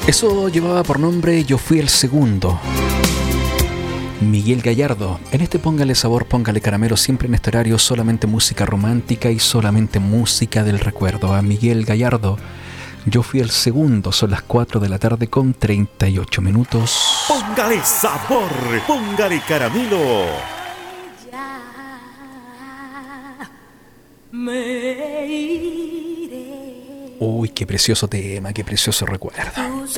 Eso llevaba por nombre Yo fui el segundo. Miguel Gallardo. En este Póngale Sabor, Póngale Caramelo, siempre en este horario, solamente música romántica y solamente música del recuerdo. A Miguel Gallardo, Yo fui el segundo. Son las 4 de la tarde con 38 minutos. Póngale sabor, póngale caramelo. Ya me iré. Uy, qué precioso tema, qué precioso recuerdo.